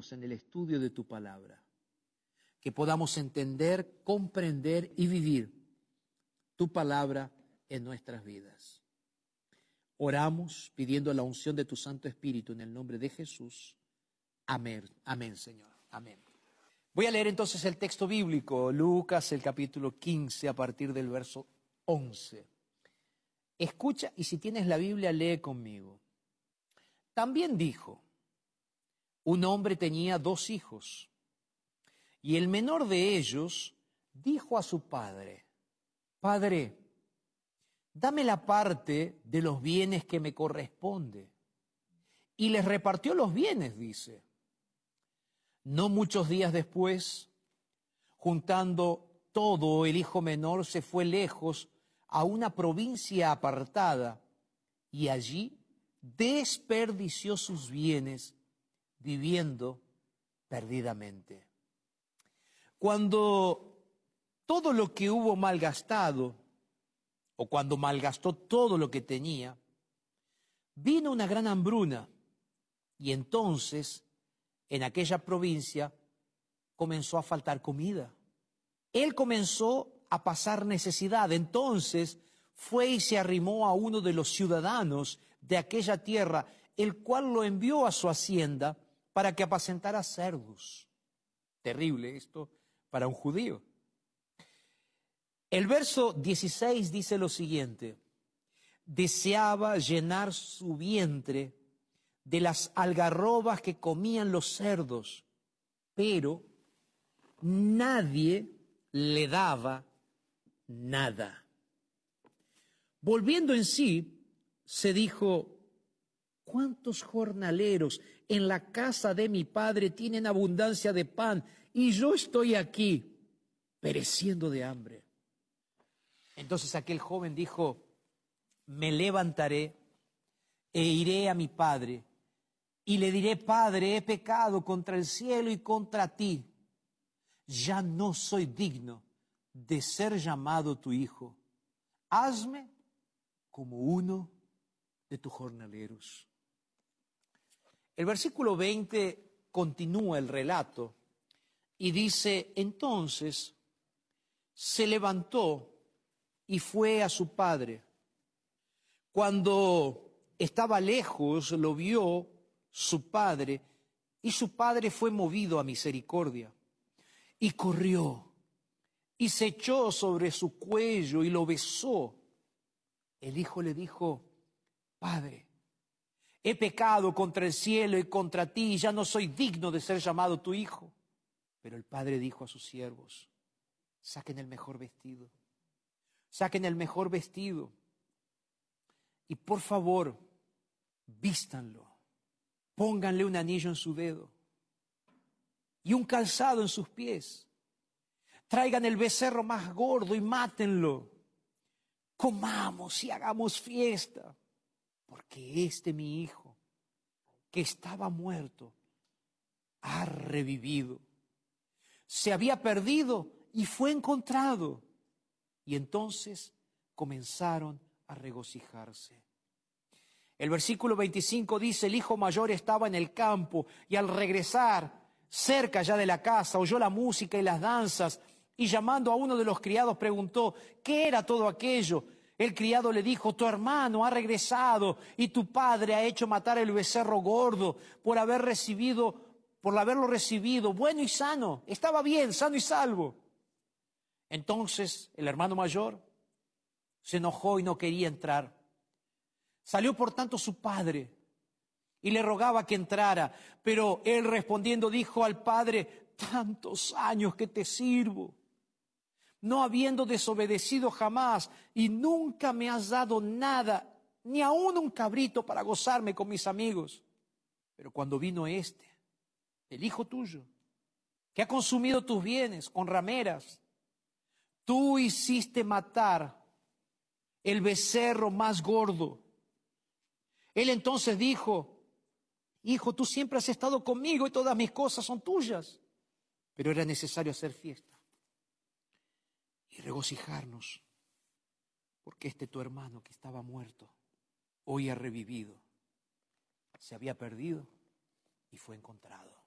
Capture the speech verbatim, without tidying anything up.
ayúdanos en el estudio de tu palabra, que podamos entender, comprender y vivir tu palabra en nuestras vidas. Oramos pidiendo la unción de tu Santo Espíritu en el nombre de Jesús. Amén, amén, Señor, amén. Voy a leer entonces el texto bíblico, Lucas, el capítulo quince, a partir del verso once. Escucha y si tienes la Biblia, lee conmigo. También dijo, un hombre tenía dos hijos, y el menor de ellos dijo a su padre, Padre, dame la parte de los bienes que me corresponde. Y les repartió los bienes, dice. No muchos días después, juntando todo, el hijo menor se fue lejos a una provincia apartada y allí desperdició sus bienes viviendo perdidamente. Cuando todo lo que hubo malgastado, o cuando malgastó todo lo que tenía, vino una gran hambruna y entonces en aquella provincia comenzó a faltar comida. Él comenzó a pasar necesidad, entonces fue y se arrimó a uno de los ciudadanos de aquella tierra, el cual lo envió a su hacienda para que apacentara cerdos. Terrible esto para un judío. El verso dieciséis dice lo siguiente, deseaba llenar su vientre de las algarrobas que comían los cerdos, pero nadie le daba nada. Volviendo en sí, se dijo, ¿cuántos jornaleros en la casa de mi padre tienen abundancia de pan y yo estoy aquí pereciendo de hambre? Entonces aquel joven dijo, me levantaré e iré a mi padre y le diré, Padre, he pecado contra el cielo y contra ti. Ya no soy digno de ser llamado tu hijo. Hazme como uno de tus jornaleros. El versículo veinte continúa el relato y dice, entonces se levantó y fue a su padre. Cuando estaba lejos, lo vio su padre, y su padre fue movido a misericordia. Y corrió, y se echó sobre su cuello y lo besó. El hijo le dijo, Padre, he pecado contra el cielo y contra ti, y ya no soy digno de ser llamado tu hijo. Pero el padre dijo a sus siervos, saquen el mejor vestido, saquen el mejor vestido, y por favor, vístanlo, pónganle un anillo en su dedo y un calzado en sus pies. Traigan el becerro más gordo y mátenlo. Comamos y hagamos fiesta, porque este mi hijo, que estaba muerto, ha revivido. Se había perdido y fue encontrado. Y entonces comenzaron a regocijarse. El versículo veinticinco dice, el hijo mayor estaba en el campo y al regresar, cerca ya de la casa, oyó la música y las danzas y llamando a uno de los criados preguntó, ¿qué era todo aquello? El criado le dijo, tu hermano ha regresado y tu padre ha hecho matar el becerro gordo por haber recibido, por haberlo recibido, bueno y sano, estaba bien, sano y salvo. Entonces el hermano mayor se enojó y no quería entrar. Salió por tanto su padre y le rogaba que entrara, pero él respondiendo dijo al padre, tantos años que te sirvo, no habiendo desobedecido jamás, y nunca me has dado nada, ni aun un cabrito para gozarme con mis amigos. Pero cuando vino este, el hijo tuyo, que ha consumido tus bienes con rameras, tú hiciste matar el becerro más gordo. Él entonces dijo, hijo, tú siempre has estado conmigo y todas mis cosas son tuyas. Pero era necesario hacer fiesta y regocijarnos, porque este tu hermano que estaba muerto, hoy ha revivido. Se había perdido y fue encontrado.